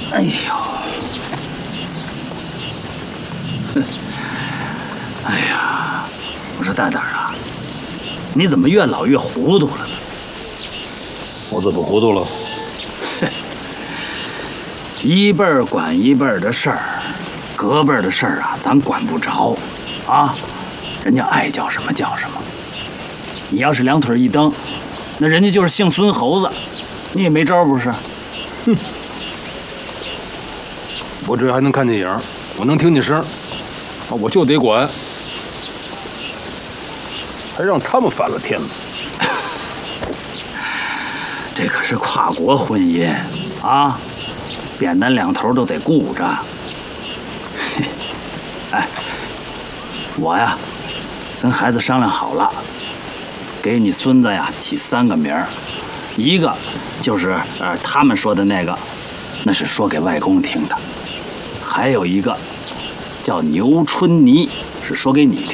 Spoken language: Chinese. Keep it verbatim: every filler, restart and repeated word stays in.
哎呦，哼，哎呀，我说大胆啊，你怎么越老越糊涂了呢？ 我怎么糊涂了？ 一辈儿管一辈儿的事儿，隔辈儿的事儿啊，咱管不着，啊，人家爱叫什么叫什么。你要是两腿一蹬，那人家就是姓孙猴子，你也没招不是？ 哼，我这还能看见影，我能听见声，啊，我就得管，还让他们反了天了。 这可是跨国婚姻啊！扁担两头都得顾着。哎，我呀，跟孩子商量好了，给你孙子呀起三个名儿，一个就是呃他们说的那个，那是说给外公听的；还有一个叫牛春泥，是说给你听。